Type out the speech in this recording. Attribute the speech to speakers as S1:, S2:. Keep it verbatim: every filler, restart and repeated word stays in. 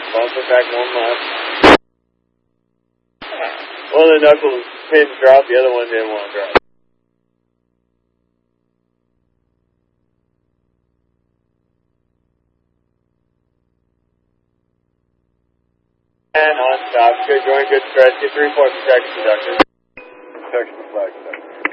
S1: Bumper back one left. One of the knuckles pins dropped, the other one didn't want to drop. And on stop, good, doing good stretch, get three point protection, conductor. Protection flag, conductor.